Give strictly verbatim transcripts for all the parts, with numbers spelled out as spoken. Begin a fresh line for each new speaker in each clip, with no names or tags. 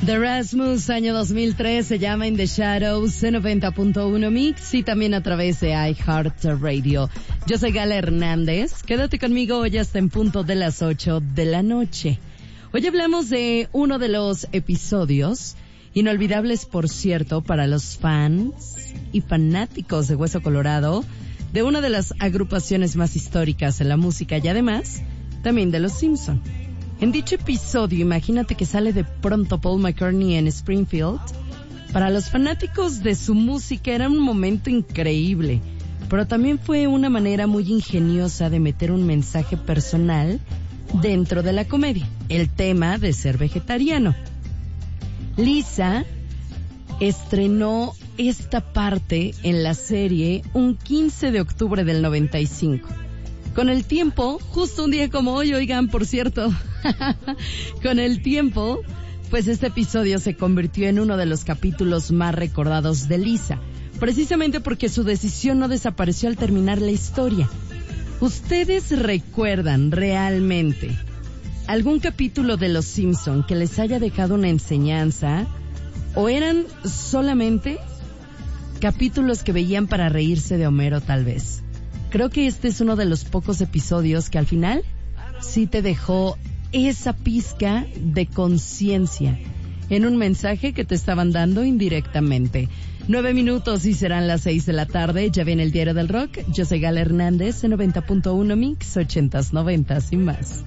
The Rasmus, año dos mil tres, se llama In the Shadows, en noventa punto uno Mix y también a través de iHeartRadio. Yo soy Gala Hernández, quédate conmigo hoy hasta en punto de las ocho de la noche. Hoy hablamos de uno de los episodios inolvidables, por cierto, para los fans y fanáticos de Hueso Colorado, de una de las agrupaciones más históricas en la música y además también de los Simpson. En dicho episodio, imagínate que sale de pronto Paul McCartney en Springfield. Para los fanáticos de su música era un momento increíble, pero también fue una manera muy ingeniosa de meter un mensaje personal dentro de la comedia, el tema de ser vegetariano. Lisa estrenó esta parte en la serie un quince de octubre del noventa y cinco. Con el tiempo, justo un día como hoy, oigan, por cierto, con el tiempo, pues este episodio se convirtió en uno de los capítulos más recordados de Lisa, precisamente porque su decisión no desapareció al terminar la historia. ¿Ustedes recuerdan realmente algún capítulo de Los Simpson que les haya dejado una enseñanza? ¿O eran solamente capítulos que veían para reírse de Homero, tal vez? Creo que este es uno de los pocos episodios que al final sí te dejó esa pizca de conciencia en un mensaje que te estaban dando indirectamente. Nueve minutos y serán las seis de la tarde. Ya viene el Diario del Rock. Yo soy Gala Hernández en noventa punto uno Mix, ochentas, noventas y más.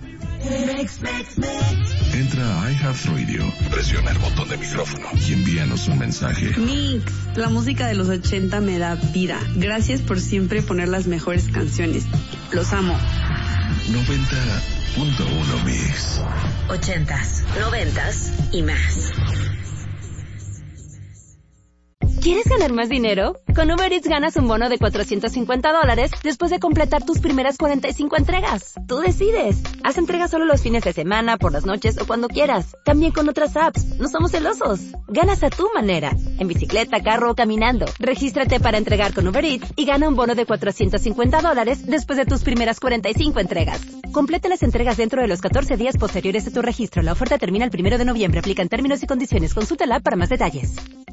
Entra a iHeartRadio, presiona el botón de micrófono y envíanos un mensaje.
Mix, la música de los ochenta me da vida. Gracias por siempre poner las mejores canciones. Los amo.
noventa punto uno Mix.
Ochentas, noventas y más.
¿Quieres ganar más dinero? Con Uber Eats ganas un bono de cuatrocientos cincuenta dólares después de completar tus primeras cuarenta y cinco entregas. Tú decides. Haz entregas solo los fines de semana, por las noches o cuando quieras. También con otras apps. No somos celosos. Ganas a tu manera. En bicicleta, carro o caminando. Regístrate para entregar con Uber Eats y gana un bono de cuatrocientos cincuenta dólares después de tus primeras cuarenta y cinco entregas. Completa las entregas dentro de los catorce días posteriores a tu registro. La oferta termina el primero de noviembre. Aplican términos y condiciones. Consulta la app para más detalles.